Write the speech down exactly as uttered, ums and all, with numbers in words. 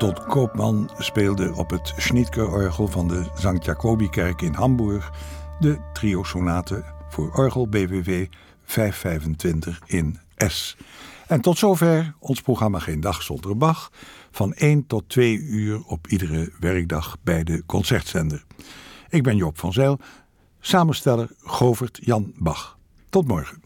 Anton Koopman speelde op het Schnitger-orgel van de Sankt Jacobikerk in Hamburg de trio-sonate voor orgel B W V vijfhonderdvijfentwintig in Es. En tot zover ons programma Geen Dag Zonder Bach, van één tot twee uur op iedere werkdag bij de Concertzender. Ik ben Joop van Zijl, samensteller Govert Jan Bach. Tot morgen.